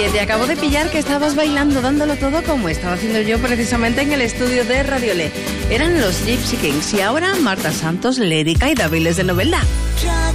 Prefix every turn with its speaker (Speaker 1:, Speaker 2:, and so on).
Speaker 1: Que te acabo de pillar que estabas bailando, dándolo todo como estaba haciendo yo precisamente en el estudio de Radiolé. Eran los Gypsy Kings y ahora Marta Santos, Lérica y Daviles de Novelda.